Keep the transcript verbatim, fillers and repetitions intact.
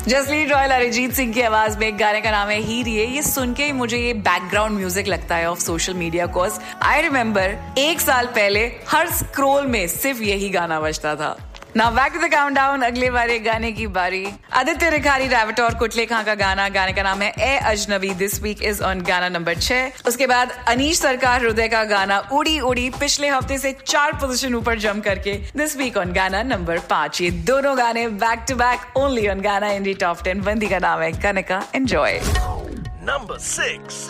Jasleen royal Arijit Singh की आवाज में एक गाने का नाम है ही रिए। ये सुन के ही मुझे ये बैकग्राउंड म्यूजिक लगता है of social media. Cause I remember एक साल पहले हर स्क्रोल में सिर्फ यही गाना बजता था। Now back to the countdown, अगले बार एक गाने की बारी। आदित्य रिखारी रैवट और कुटले खां का गाना, गाने का नाम है ए अजनबी। दिस वीक इज ऑन गाना नंबर छह। उसके बाद अनीश सरकार हृदय का गाना उड़ी उड़ी, पिछले हफ्ते से चार पोजीशन ऊपर जंप करके दिस वीक ऑन गाना नंबर पांच। ये दोनों गाने back to back only on गाना इंडी टॉप टेन। बंदी का नाम है कनिका। एंजॉय। Number six.